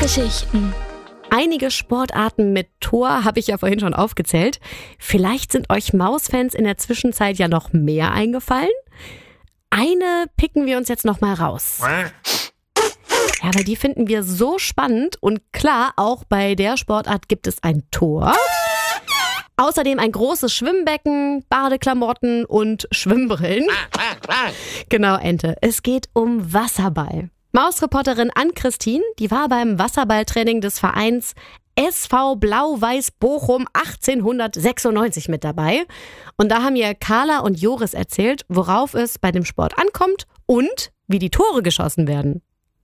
Geschichten. Einige Sportarten mit Tor habe ich ja vorhin schon aufgezählt. Vielleicht sind euch Mausfans in der Zwischenzeit ja noch mehr eingefallen. Eine picken wir uns jetzt noch mal raus. Ja, weil die finden wir so spannend. Und klar, auch bei der Sportart gibt es ein Tor. Außerdem ein großes Schwimmbecken, Badeklamotten und Schwimmbrillen. Genau, Ente. Es geht um Wasserball. Mausreporterin Ann-Christine, die war beim Wasserballtraining des Vereins SV Blau-Weiß Bochum 1896 mit dabei. Und da haben ihr Carla und Joris erzählt, worauf es bei dem Sport ankommt und wie die Tore geschossen werden.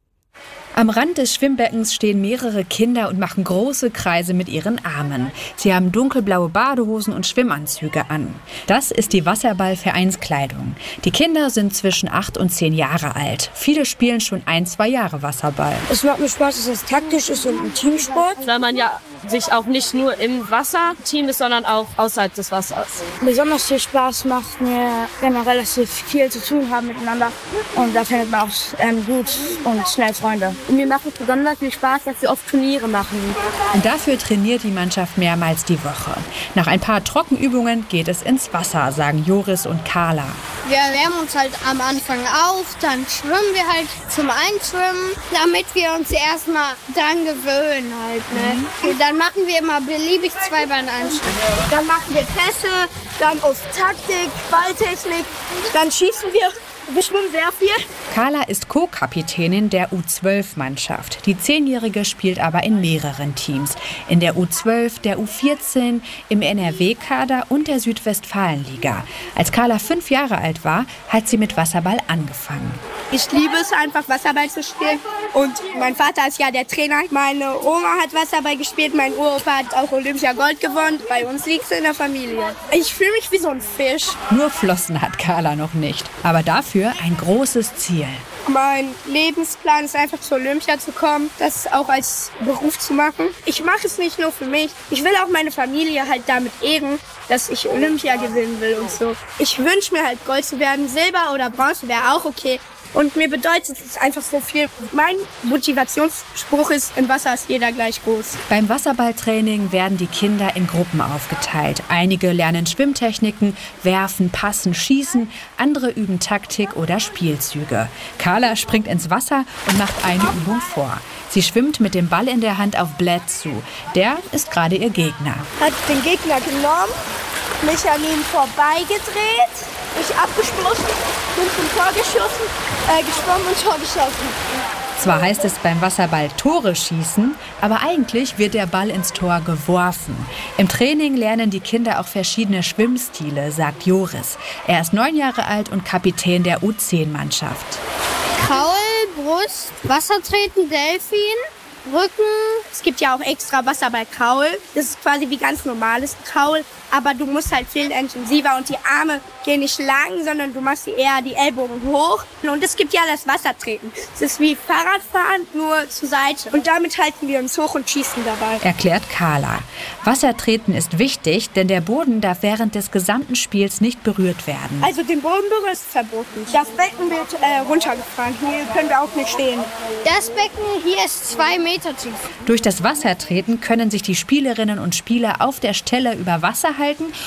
Am Rand des Schwimmbeckens stehen mehrere Kinder und machen große Kreise mit ihren Armen. Sie haben dunkelblaue Badehosen und Schwimmanzüge an. Das ist die Wasserball-Vereinskleidung. Die Kinder sind zwischen 8 und 10 Jahre alt. Viele spielen schon 1-2 Jahre Wasserball. Es macht mir Spaß, dass es taktisch ist und ein Teamsport. Weil man ja sich auch nicht nur im Wasser Team ist, sondern auch außerhalb des Wassers. Besonders viel Spaß macht mir generell, dass wir viel zu tun haben miteinander. Und da findet man auch gut und schnell Freunde. Und mir macht es besonders viel Spaß, dass wir oft Turniere machen. Und dafür trainiert die Mannschaft mehrmals die Woche. Nach ein paar Trockenübungen geht es ins Wasser, sagen Joris und Carla. Wir wärmen uns halt am Anfang auf, dann schwimmen wir halt zum Einschwimmen, damit wir uns erstmal dran gewöhnen halt. Ne? Dann machen wir immer beliebig 2 Beine einschwimmen. Dann machen wir Pässe, dann auf Taktik, Balltechnik, dann schießen wir. Wir schwimmen sehr viel. Carla ist Co-Kapitänin der U12-Mannschaft. Die 10-Jährige spielt aber in mehreren Teams. In der U12, der U14, im NRW-Kader und der Südwestfalenliga. Als Carla 5 Jahre alt war, hat sie mit Wasserball angefangen. Ich liebe es einfach, Wasserball zu spielen. Und mein Vater ist ja der Trainer. Meine Oma hat Wasserball gespielt, mein Uropa hat auch Olympia Gold gewonnen. Bei uns liegt es in der Familie. Ich fühle mich wie so ein Fisch. Nur Flossen hat Carla noch nicht. Aber dafür ein großes Ziel. Mein Lebensplan ist einfach zur Olympia zu kommen, das auch als Beruf zu machen. Ich mache es nicht nur für mich. Ich will auch meine Familie halt damit ehren, dass ich Olympia gewinnen will und so. Ich wünsche mir halt Gold zu werden, Silber oder Bronze wäre auch okay. Und mir bedeutet es einfach so viel. Mein Motivationsspruch ist, im Wasser ist jeder gleich groß. Beim Wasserballtraining werden die Kinder in Gruppen aufgeteilt. Einige lernen Schwimmtechniken, werfen, passen, schießen. Andere üben Taktik oder Spielzüge. Carla springt ins Wasser und macht eine Übung vor. Sie schwimmt mit dem Ball in der Hand auf Bled zu. Der ist gerade ihr Gegner. Hat den Gegner genommen, mich an ihm vorbeigedreht, mich abgestoßen, bin zum Tor geschwommen und Tor geschossen. Zwar heißt es beim Wasserball Tore schießen, aber eigentlich wird der Ball ins Tor geworfen. Im Training lernen die Kinder auch verschiedene Schwimmstile, sagt Joris. Er ist 9 Jahre alt und Kapitän der U10-Mannschaft. Kraul, Brust, Wassertreten, Delfin, Rücken. Es gibt ja auch extra Wasserball-Kraul. Das ist quasi wie ganz normales Kraul. Aber du musst halt viel intensiver und die Arme gehen nicht lang, sondern du machst eher die Ellbogen hoch. Und es gibt ja das Wassertreten. Es ist wie Fahrradfahren, nur zur Seite. Und damit halten wir uns hoch und schießen dabei. Erklärt Carla. Wassertreten ist wichtig, denn der Boden darf während des gesamten Spiels nicht berührt werden. Also den Boden berühren ist verboten. Das Becken wird runtergefahren. Hier können wir auch nicht stehen. Das Becken hier ist 2 Meter tief. Durch das Wassertreten können sich die Spielerinnen und Spieler auf der Stelle über Wasser halten